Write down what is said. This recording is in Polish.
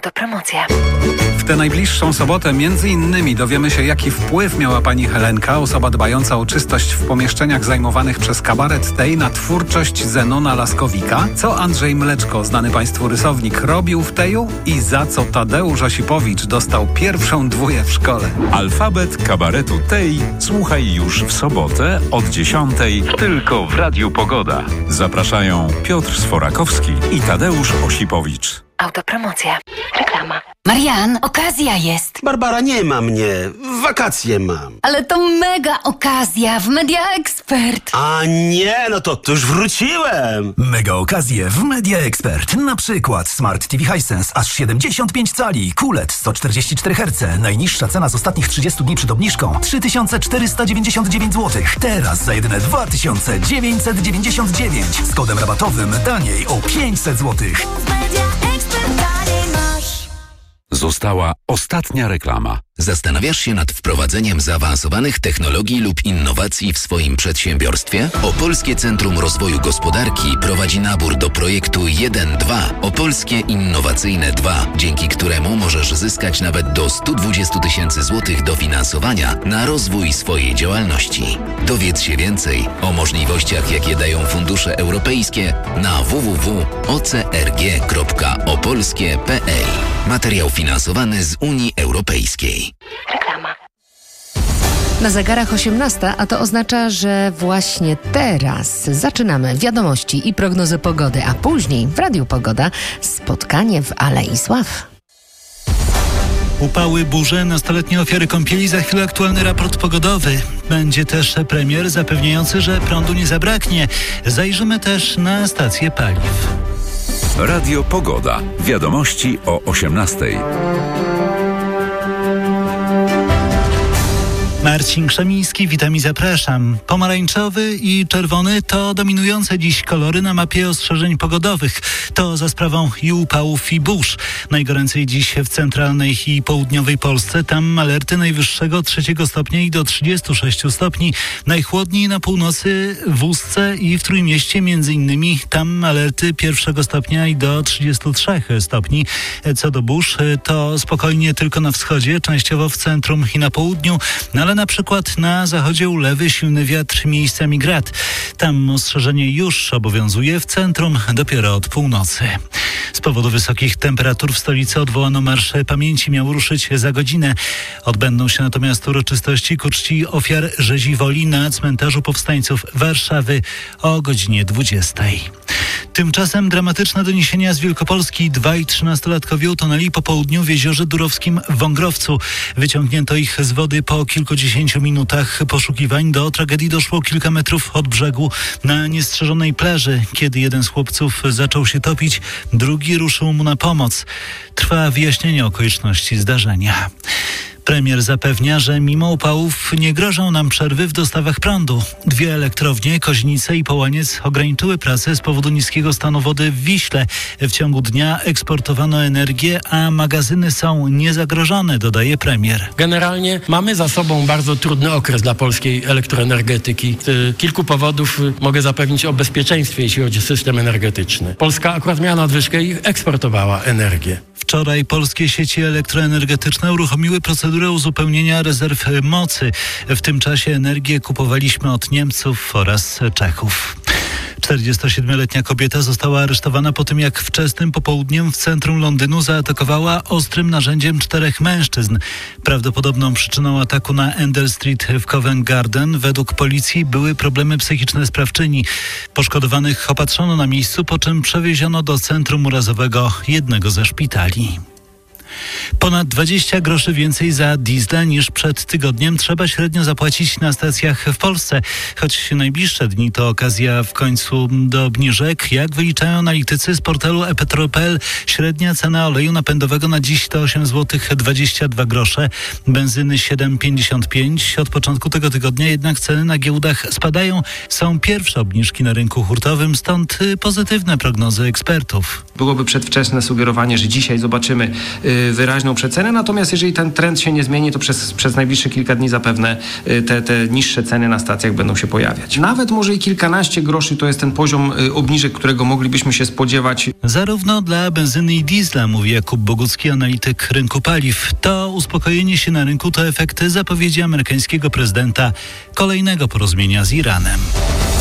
Autopromocja. W tę najbliższą sobotę między innymi dowiemy się, jaki wpływ miała pani Helenka, osoba dbająca o czystość w pomieszczeniach zajmowanych przez kabaret tej, na twórczość Zenona Laskowika, co Andrzej Mleczko, znany państwu rysownik, robił w Teju i za co Tadeusz Osipowicz dostał pierwszą 2 w szkole. Alfabet kabaretu tej słuchaj już w sobotę od 10:00 tylko w Radiu Pogoda. Zapraszają Piotr Sforakowski i Tadeusz Osipowicz. Autopromocja. Reklama. Marian, okazja jest. Barbara, nie ma mnie. Wakacje mam. Ale to mega okazja w Media Expert. A nie, no to już wróciłem. Mega okazje w Media Expert. Na przykład Smart TV Hisense aż 75 cali, QLED 144 Hz. Najniższa cena z ostatnich 30 dni przed obniżką 3499 zł. Teraz za jedyne 2999. Z kodem rabatowym taniej o 500 zł. Została ostatnia reklama. Zastanawiasz się nad wprowadzeniem zaawansowanych technologii lub innowacji w swoim przedsiębiorstwie? Opolskie Centrum Rozwoju Gospodarki prowadzi nabór do projektu 1-2 Opolskie Innowacyjne 2, dzięki któremu możesz zyskać nawet do 120 000 złotych dofinansowania na rozwój swojej działalności. Dowiedz się więcej o możliwościach, jakie dają fundusze europejskie na www.ocrg.opolskie.pl. Materiał finansowany z Unii Europejskiej. Reklama. Na zegarach 18, a to oznacza, że właśnie teraz zaczynamy wiadomości i prognozy pogody, a później w Radiu Pogoda spotkanie w Alei Sław. Upały, burze, nastoletnie ofiary kąpieli, za chwilę aktualny raport pogodowy. Będzie też premier zapewniający, że prądu nie zabraknie. Zajrzymy też na stację paliw. Radio Pogoda. Wiadomości o 18:00. Marcin Krzemiński, witam i zapraszam. Pomarańczowy i czerwony to dominujące dziś kolory na mapie ostrzeżeń pogodowych. To za sprawą i upałów, i burz. Najgoręcej dziś w centralnej i południowej Polsce. Tam alerty najwyższego 3 stopnia i do 36 stopni. Najchłodniej na północy, w Ustce i w Trójmieście między innymi. Tam alerty 1 stopnia i do 33 stopni. Co do burz, to spokojnie tylko na wschodzie, częściowo w centrum i na południu, ale na przykład na zachodzie ulewy, silny wiatr, miejscami grad. Tam ostrzeżenie już obowiązuje, w centrum dopiero od północy. Z powodu wysokich temperatur w stolicy odwołano Marsz Pamięci. Miał ruszyć za godzinę. Odbędą się natomiast uroczystości ku czci ofiar rzezi woli na cmentarzu powstańców Warszawy o godzinie 20. Tymczasem dramatyczne doniesienia z Wielkopolski. 2- i 13-latkowie utonęli po południu w jeziorze Durowskim w Wągrowcu. Wyciągnięto ich z wody po kilkudziesięciu minutach poszukiwań. Do tragedii doszło kilka metrów od brzegu na niestrzeżonej plaży. Kiedy jeden z chłopców zaczął się topić, drugi ruszył mu na pomoc. Trwa wyjaśnienie okoliczności zdarzenia. Premier zapewnia, że mimo upałów nie grożą nam przerwy w dostawach prądu. 2 elektrownie, Koźnice i Połaniec, ograniczyły pracę z powodu niskiego stanu wody w Wiśle. W ciągu dnia eksportowano energię, a magazyny są niezagrożone, dodaje premier. Generalnie mamy za sobą bardzo trudny okres dla polskiej elektroenergetyki. Z kilku powodów mogę zapewnić o bezpieczeństwie, jeśli chodzi o system energetyczny. Polska akurat miała nadwyżkę i eksportowała energię. Wczoraj polskie sieci elektroenergetyczne uruchomiły procedurę uzupełnienia rezerw mocy. W tym czasie energię kupowaliśmy od Niemców oraz Czechów. 47-letnia kobieta została aresztowana po tym, jak wczesnym popołudniem w centrum Londynu zaatakowała ostrym narzędziem 4 mężczyzn. Prawdopodobną przyczyną ataku na Endell Street w Covent Garden według policji były problemy psychiczne sprawczyni. Poszkodowanych opatrzono na miejscu, po czym przewieziono do centrum urazowego jednego ze szpitali. Ponad 20 groszy więcej za diesla niż przed tygodniem trzeba średnio zapłacić na stacjach w Polsce. Choć najbliższe dni to okazja w końcu do obniżek. Jak wyliczają analitycy z portalu ePetrol.pl, średnia cena oleju napędowego na dziś to 8 zł 22 grosze, benzyny 7,55. Od początku tego tygodnia jednak ceny na giełdach spadają. Są pierwsze obniżki na rynku hurtowym, stąd pozytywne prognozy ekspertów. Byłoby przedwczesne sugerowanie, że dzisiaj zobaczymy wyraźnie wyraźną przecenę, natomiast jeżeli ten trend się nie zmieni, to przez najbliższe kilka dni zapewne te niższe ceny na stacjach będą się pojawiać. Nawet może i kilkanaście groszy to jest ten poziom obniżek, którego moglibyśmy się spodziewać. Zarówno dla benzyny i diesla, mówi Jakub Bogucki, analityk rynku paliw. To uspokojenie się na rynku to efekty zapowiedzi amerykańskiego prezydenta kolejnego porozumienia z Iranem.